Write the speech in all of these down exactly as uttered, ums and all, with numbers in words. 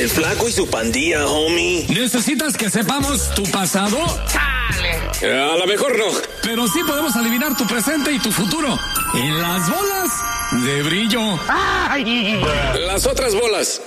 El Flaco y su pandilla, homie. ¿Necesitas que sepamos tu pasado? ¡Chale! A lo mejor no. Pero sí podemos adivinar tu presente y tu futuro. En las bolas de brillo. ¡Ay! Las otras bolas.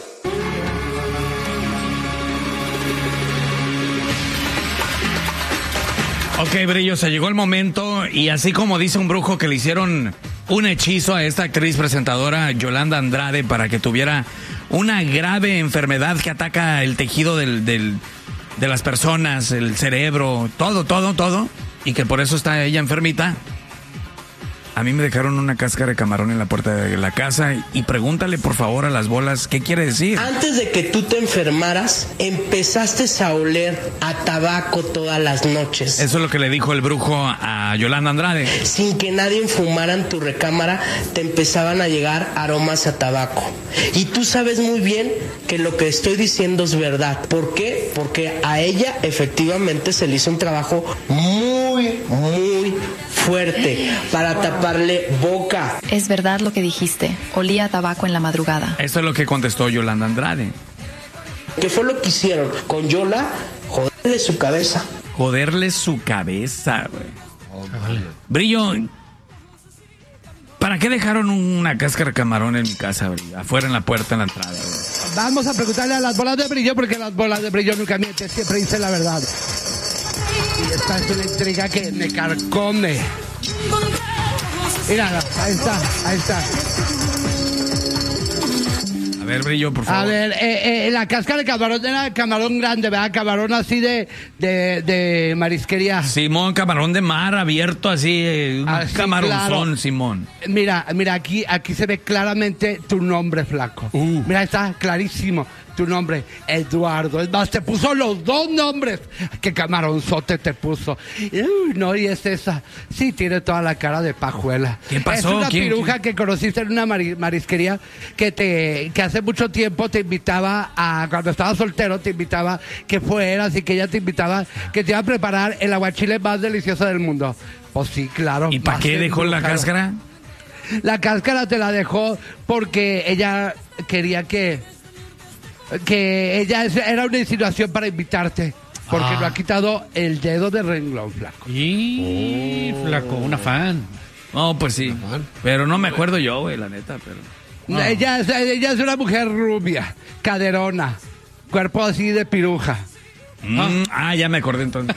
Ok, Brillo, se llegó el momento y así como dice un brujo que le hicieron un hechizo a esta actriz presentadora Yolanda Andrade para que tuviera una grave enfermedad que ataca el tejido del, del, de las personas, el cerebro, todo, todo, todo, y que por eso está ella enfermita. A mí me dejaron una cáscara de camarón en la puerta de la casa y pregúntale por favor a las bolas qué quiere decir. Antes de que tú te enfermaras, empezaste a oler a tabaco todas las noches. Eso es lo que le dijo el brujo a Yolanda Andrade. Sin que nadie fumara en tu recámara, te empezaban a llegar aromas a tabaco. Y tú sabes muy bien que lo que estoy diciendo es verdad. ¿Por qué? Porque a ella efectivamente se le hizo un trabajo muy, muy fuerte para taparle boca. Es verdad lo que dijiste. Olía a tabaco en la madrugada. Eso es lo que contestó Yolanda Andrade. ¿Qué fue lo que hicieron con Yola? Joderle su cabeza. Joderle su cabeza, güey. Oh, vale. Brillo, ¿para qué dejaron una cáscara de camarón en mi casa, Brillo? Afuera en la puerta, en la entrada, güey. Vamos a preguntarle a las bolas de Brillo, porque las bolas de Brillo nunca mienten, siempre dicen la verdad. Y esta es una intriga que me carcome. Mira, ahí está, ahí está. A ver, Brillo, por favor. A ver, eh, eh, la cáscara de camarón era camarón grande, ¿verdad? Camarón así de, de, de marisquería. Simón, camarón de mar abierto, así, eh, un así, camaronzón, claro. Simón. Mira, mira, aquí, aquí se ve claramente tu nombre, Flaco. Uh. Mira, está clarísimo tu nombre, Eduardo. Es más, te puso los dos nombres. ¡Qué camaronzote te puso! Uy, no, y es esa. Sí, tiene toda la cara de pajuela. ¿Qué pasó? Es una ¿Quién, piruja quién? que conociste en una mari- marisquería que te que hace mucho tiempo te invitaba a, cuando estabas soltero, te invitaba que fueras y que ella te invitaba, que te iba a preparar el aguachile más delicioso del mundo. Pues sí, claro. ¿Y para qué dejó la cáscara? La cáscara te la dejó porque ella quería que que ella era una insinuación para invitarte, porque ah. no ha quitado el dedo de renglón, Flaco. Y oh. Flaco, una fan. No, pues sí, pero no me acuerdo yo, güey, la neta, pero no. ella, es, ella es una mujer rubia, caderona, cuerpo así de piruja. Mm, ah. ah, ya me acordé entonces.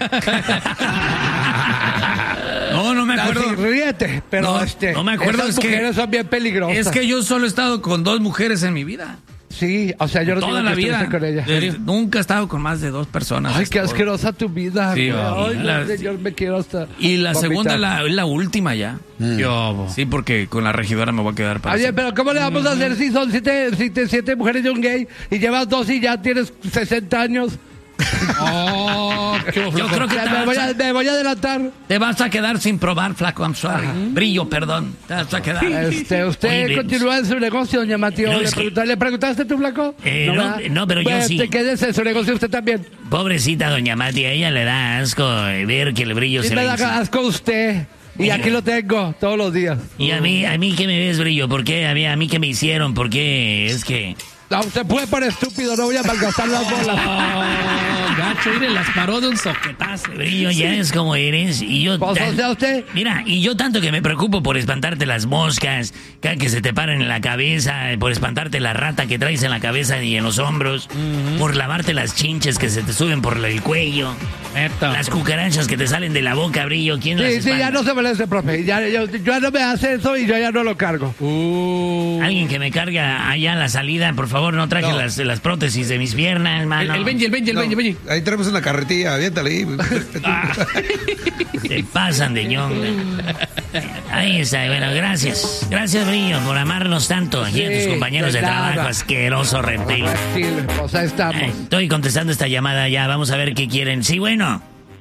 No, no me acuerdo. Así, ríete, pero no, este, no me acuerdo. Esas es mujeres que, son bien peligrosas. Es que yo solo he estado con dos mujeres en mi vida. Sí, o sea, yo no toda la vida con ella. Nunca he estado con más de dos personas. Ay, qué asquerosa tu vida. Sí, ay, la, no, señor, me quiero hasta y la vomitar. segunda la, es la última ya. Mm. Yo, sí, porque con la regidora me voy a quedar para Oye, pero ¿cómo le vamos mm. a hacer si son siete, siete, siete mujeres y un gay y llevas dos y ya tienes sesenta años? Oh, qué yo creo que te me, voy a, me voy a adelantar. Te vas a quedar sin probar, Flaco. I'm sorry. Brillo, perdón. Te vas a quedar. Este, usted Oye, continúa en su negocio, doña Mateo. No, ¿Le, pregunta, que... ¿Le preguntaste tú, Flaco? Eh, no, no, no, pero pues, yo sí. Te quedes en su negocio usted también. Pobrecita doña Mati, a ella le da asco ver que el brillo sí se me le... da inc... asco usted. Y aquí lo tengo todos los días. Y a mí, a mí ¿qué me ves, Brillo? ¿Por qué? A mí, a mí ¿qué me hicieron? ¿Por qué? Es que... No, usted puede por estúpido, no voy a malgastar las bolas. Oh, gacho, mire, las paró de un soquetazo. Brillo, ya es como eres. Y yo... Pues, tan... o sea, usted... Mira, y yo tanto que me preocupo por espantarte las moscas, que se te paran en la cabeza, por espantarte la rata que traes en la cabeza y en los hombros, uh-huh. por lavarte las chinches que se te suben por el cuello, Esto. las cucarachas que te salen de la boca, Brillo. ¿Quién sí, las espanta? Sí, ya no se moleste, profe. Ya, yo, yo no me hace eso y yo ya no lo cargo. Uh. Alguien que me carga allá a la salida, por favor. Por favor, no traje no. Las, las prótesis de mis piernas, hermano. El, el Benji, el Benji, el no. Benji, Benji. Ahí tenemos una carretilla, aviéntale ahí. Ah. Se pasan de ñonga. Ahí está, bueno, gracias. Gracias, Brillo, por amarnos tanto. Aquí sí, a tus compañeros de, de trabajo, asqueroso reptil. Sí, pues ahí estamos. Eh, estoy contestando esta llamada ya, vamos a ver qué quieren. Sí, bueno.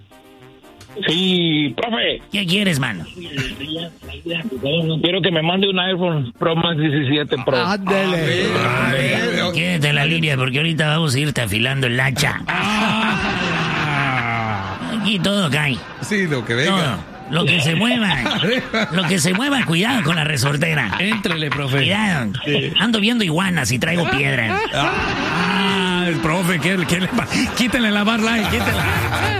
Sí, profe. ¿Qué quieres, mano? Quiero que me mande un iPhone Pro Max diecisiete Pro. Ándele. Quédate en la línea porque ahorita vamos a irte afilando el hacha. Aquí todo cae. Sí, lo que venga. Todo. Lo que se mueva. Lo que se mueva, cuidado con la resortera. Éntrele, profe. Cuidado. Sí. Ando viendo iguanas y traigo piedras. Ah, el profe, ¿qué, qué le pasa? Quítenle la Bud Light, quítenla.